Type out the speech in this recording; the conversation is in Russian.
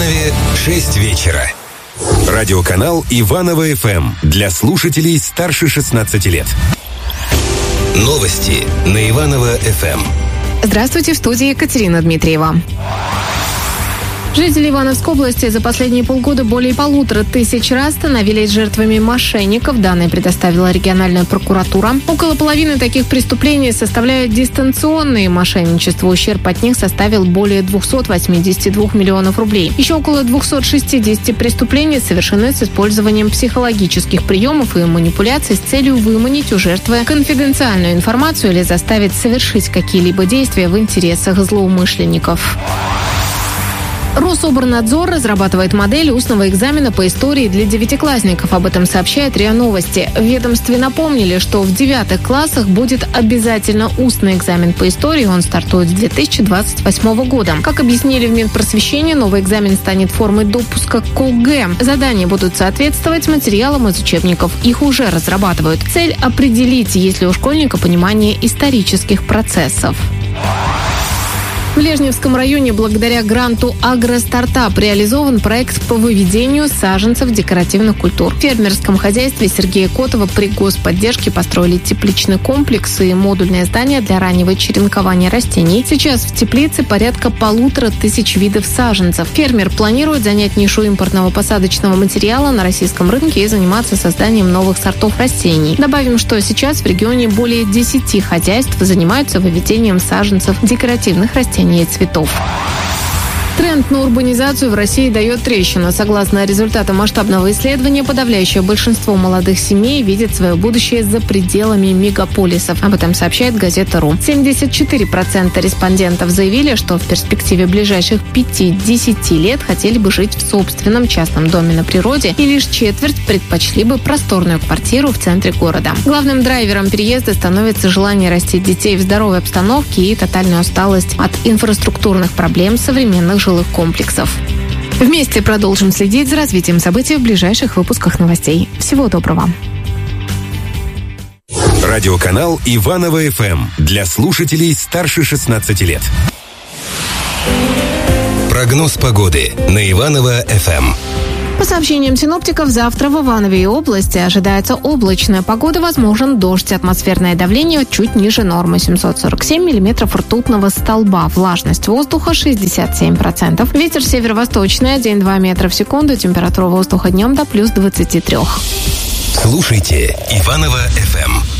Иванове 6 вечера. Радиоканал Иваново ФМ для слушателей старше 16 лет. Новости на Иваново ФМ. Здравствуйте, в студии Екатерина Дмитриева. Жители Ивановской области за последние полгода более 1500 раз становились жертвами мошенников. Данные предоставила региональная прокуратура. Около половины таких преступлений составляют дистанционные мошенничества. Ущерб от них составил более 282 миллионов рублей. Еще около 260 преступлений совершены с использованием психологических приемов и манипуляций с целью выманить у жертвы конфиденциальную информацию или заставить совершить какие-либо действия в интересах злоумышленников. Рособорнадзор разрабатывает модель устного экзамена по истории для девятиклассников. Об этом сообщает РИА Новости. В ведомстве напомнили, что в 9 классах будет обязательно устный экзамен по истории. Он стартует с 2028 года. Как объяснили в Минпросвещении, новый экзамен станет формой допуска к ОГЭ. Задания будут соответствовать материалам из учебников. Их уже разрабатывают. Цель – определить, есть ли у школьника понимание исторических процессов. В Лежневском районе благодаря гранту «Агростартап» реализован проект по выведению саженцев декоративных культур. В фермерском хозяйстве Сергея Котова при господдержке построили тепличный комплекс и модульное здание для раннего черенкования растений. Сейчас в теплице порядка 1500 видов саженцев. Фермер планирует занять нишу импортного посадочного материала на российском рынке и заниматься созданием новых сортов растений. Добавим, что сейчас в регионе более 10 хозяйств занимаются выведением саженцев декоративных растений и цветов. Тренд на урбанизацию в России дает трещину. Согласно результатам масштабного исследования, подавляющее большинство молодых семей видит свое будущее за пределами мегаполисов. Об этом сообщает газета.ру. 74% респондентов заявили, что в перспективе ближайших 5-10 лет хотели бы жить в собственном частном доме на природе, и лишь четверть предпочли бы просторную квартиру в центре города. Главным драйвером переезда становится желание растить детей в здоровой обстановке и тотальная усталость от инфраструктурных проблем современных жилых комплексов. Вместе продолжим следить за развитием событий в ближайших выпусках новостей. Всего доброго. Радиоканал Иваново ФМ для слушателей старше 16 лет. Прогноз погоды на Иваново ФМ. По сообщениям синоптиков, завтра в Иванове и области ожидается облачная погода, возможен дождь, атмосферное давление чуть ниже нормы 747 миллиметров ртутного столба, влажность воздуха 67%, ветер северо-восточный 1-2 метра в секунду, температура воздуха днем до плюс 23. Слушайте Иваново ФМ.